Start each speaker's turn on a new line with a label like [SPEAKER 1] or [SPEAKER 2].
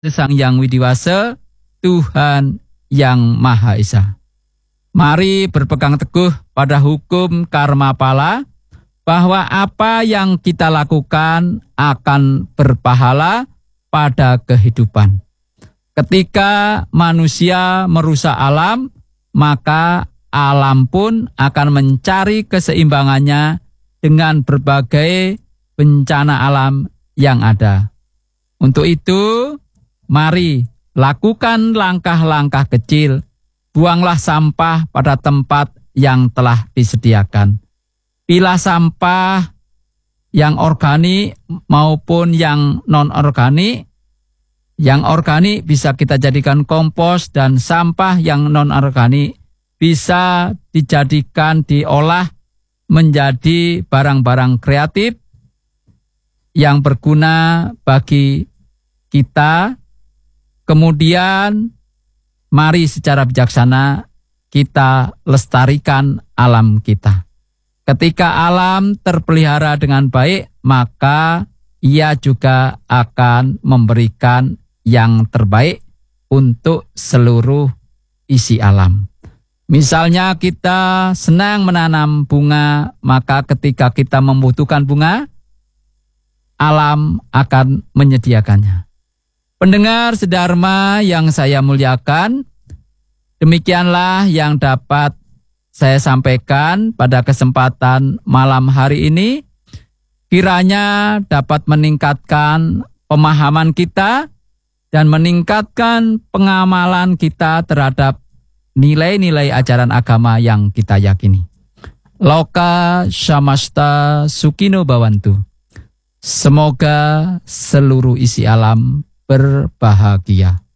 [SPEAKER 1] Sang Yang Widiwasa, Tuhan yang Maha Esa. Mari berpegang teguh pada hukum karma pala, bahwa apa yang kita lakukan akan berpahala pada kehidupan. Ketika manusia merusak alam, maka alam pun akan mencari keseimbangannya dengan berbagai bencana alam yang ada. Untuk itu, mari lakukan langkah-langkah kecil. Buanglah sampah pada tempat yang telah disediakan. Pilah sampah yang organik maupun yang non-organik. Yang organik bisa kita jadikan kompos, dan sampah yang non-organik bisa dijadikan diolah menjadi barang-barang kreatif yang berguna bagi kita. Kemudian mari secara bijaksana kita lestarikan alam kita. Ketika alam terpelihara dengan baik, maka ia juga akan memberikan yang terbaik untuk seluruh isi alam. Misalnya kita senang menanam bunga, maka ketika kita membutuhkan bunga, alam akan menyediakannya. Pendengar sedharma yang saya muliakan, demikianlah yang dapat saya sampaikan pada kesempatan malam hari ini. Kiranya dapat meningkatkan pemahaman kita dan meningkatkan pengamalan kita terhadap nilai-nilai ajaran agama yang kita yakini. Loka samasta sukino bhavantu. Semoga seluruh isi alam berbahagia.